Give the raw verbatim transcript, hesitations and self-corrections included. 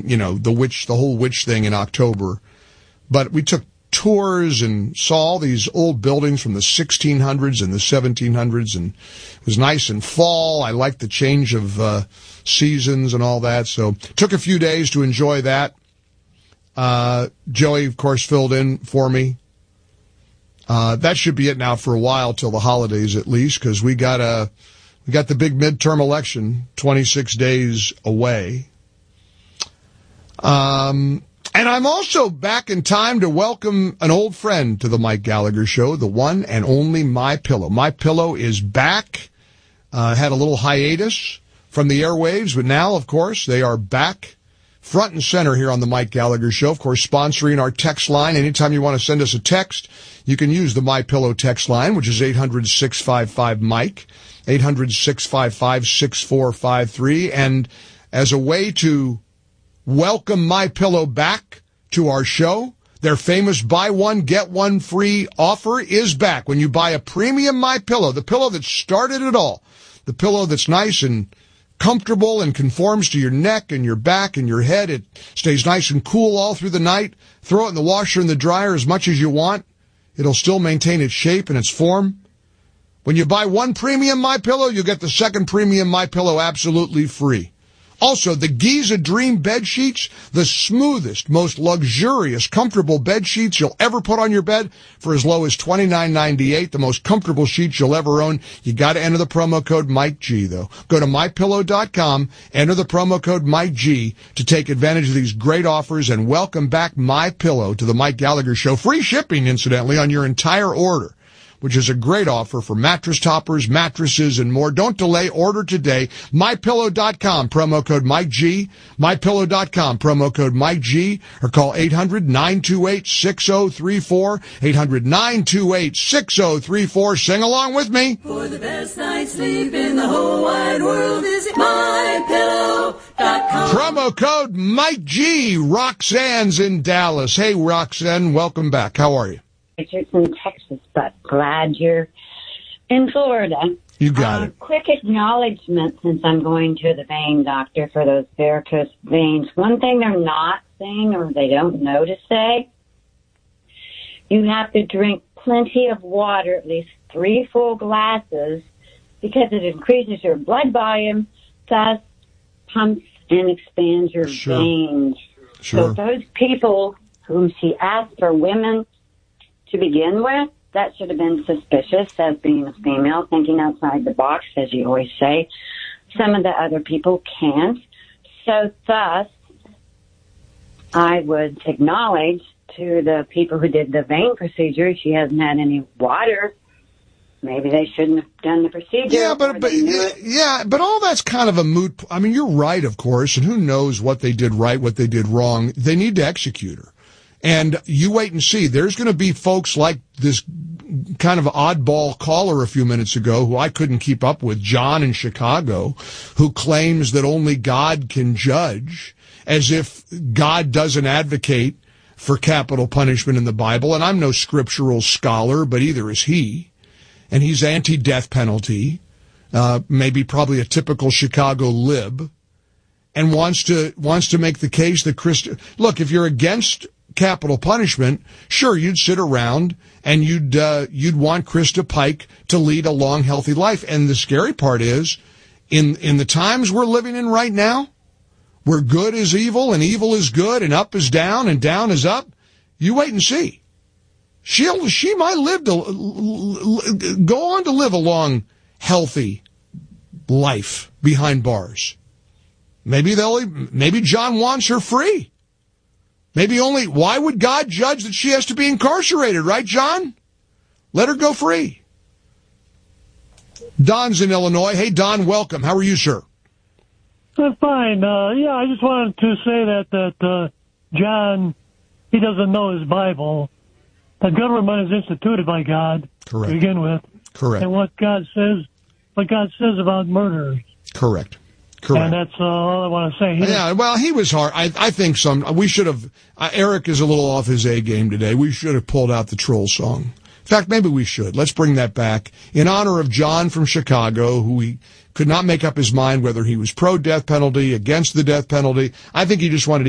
you know, the witch, the whole witch thing in October. But we took tours and saw all these old buildings from the sixteen hundreds and the seventeen hundreds, and it was nice in fall. I liked the change of uh, seasons and all that, so took a few days to enjoy that. Uh, Joey, of course, filled in for me. Uh, that should be it now for a while, till the holidays at least, because we got a we got the big midterm election twenty-six days away. Um. And I'm also back in time to welcome an old friend to the Mike Gallagher Show, the one and only MyPillow. MyPillow is back. Uh, had a little hiatus from the airwaves, but now, of course, they are back front and center here on the Mike Gallagher Show. Of course, sponsoring our text line. Anytime you want to send us a text, you can use the MyPillow text line, which is eight hundred, six five five, Mike, eight hundred, six five five, six four five three. And as a way to welcome MyPillow back to our show, their famous buy one, get one free offer is back. When you buy a premium MyPillow, the pillow that started it all, the pillow that's nice and comfortable and conforms to your neck and your back and your head, it stays nice and cool all through the night. Throw it in the washer and the dryer as much as you want. It'll still maintain its shape and its form. When you buy one premium MyPillow, you get the second premium MyPillow absolutely free. Also, the Giza Dream bed sheets, the smoothest, most luxurious, comfortable bed sheets you'll ever put on your bed for as low as twenty-nine ninety-eight, the most comfortable sheets you'll ever own. You got to enter the promo code Mike G, though. Go to my pillow dot com, enter the promo code Mike G to take advantage of these great offers, and welcome back MyPillow to the Mike Gallagher Show. Free shipping, incidentally, on your entire order, which is a great offer for mattress toppers, mattresses, and more. Don't delay. Order today. my pillow dot com, promo code Mike G. my pillow dot com, promo code Mike G. Or call eight hundred, nine two eight, six zero three four. eight hundred, nine two eight, six zero three four. Sing along with me. For the best night's sleep in the whole wide world, visit my pillow dot com. Promo code Mike G. Roxanne's in Dallas. Hey, Roxanne, welcome back. How are you? Richard's in Texas, but glad you're in Florida. You got uh, it. Quick acknowledgement, since I'm going to the vein doctor for those varicose veins. One thing they're not saying, or they don't know to say, you have to drink plenty of water, at least three full glasses, because it increases your blood volume, thus pumps and expands your Sure. veins. Sure. So those people whom she asked for women to begin with, that should have been suspicious as being a female, thinking outside the box, as you always say. Some of the other people can't. So thus, I would acknowledge to the people who did the vein procedure, she hasn't had any water. Maybe they shouldn't have done the procedure. Yeah, but, but yeah, but all that's kind of a moot. I mean, you're right, of course, and who knows what they did right, what they did wrong. They need to execute her. And you wait and see. There's going to be folks like this kind of oddball caller a few minutes ago who I couldn't keep up with, John in Chicago, who claims that only God can judge, as if God doesn't advocate for capital punishment in the Bible. And I'm no scriptural scholar, but either is he. And he's anti-death penalty, uh, maybe probably a typical Chicago lib, and wants to wants to make the case that Christ. Look, if you're against capital punishment, sure, you'd sit around and you'd uh, you'd want Krista Pike to lead a long, healthy life. And the scary part is, in in the times we're living in right now, where good is evil and evil is good and up is down and down is up, you wait and see. She'll she might live to go on to live a long, healthy life behind bars. Maybe they'll maybe John wants her free. Maybe only, why would God judge that she has to be incarcerated, right, John? Let her go free. Don's in Illinois. Hey, Don, welcome. How are you, sir? I'm fine. Uh, yeah, I just wanted to say that, that uh, John, he doesn't know his Bible. The government is instituted by God. Correct. To begin with. Correct. And what God says, what God says about murderers. Correct. Correct. And that's uh, all I want to say. He yeah, well, he was hard. I, I think some, we should have, uh, Eric is a little off his A game today. We should have pulled out the troll song. In fact, maybe we should. Let's bring that back in honor of John from Chicago, who he could not make up his mind whether he was pro-death penalty, against the death penalty. I think he just wanted to